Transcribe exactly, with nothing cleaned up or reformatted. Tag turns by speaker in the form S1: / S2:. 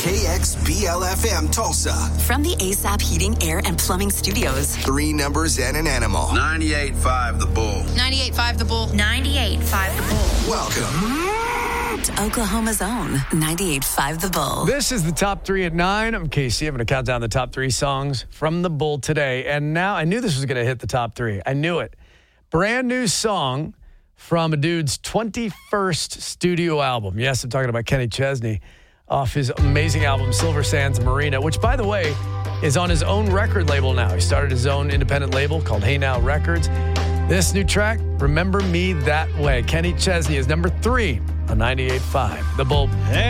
S1: K X B L F M Tulsa.
S2: From the A S A P Heating, Air, and Plumbing Studios.
S1: Three numbers and an animal.
S3: ninety-eight point five The Bull.
S4: ninety-eight point five The Bull. ninety-eight point five The Bull.
S1: Welcome
S2: to Oklahoma's own ninety-eight point five The Bull.
S5: This is the top three at nine. I'm Casey. I'm going to count down the top three songs from The Bull today. And now I knew this was going to hit the top three. I knew it. Brand new song from a dude's twenty-first studio album. Yes, I'm talking about Kenny Chesney off his amazing album, Silver Sands Marina, which, by the way, is on his own record label now. He started his own independent label called Hey Now Records. This new track, Remember Me That Way. Kenny Chesney is number three on ninety-eight point five The Bull. Hey.